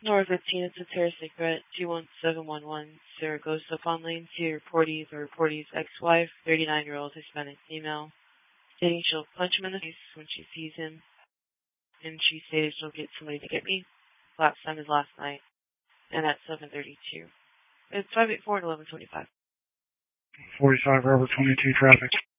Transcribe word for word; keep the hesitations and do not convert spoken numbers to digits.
Nora fifteen, it's a terroristic threat. two one seven one one, Zaragoza upon lane to reportees or reportees ex-wife, thirty-nine-year-old Hispanic female, stating she'll punch him in the face when she sees him, and she stated she'll get somebody to get me. Last time is last night, and at seven thirty-two. It's five eight four and eleven twenty-five. forty-five, Robert twenty-two traffic.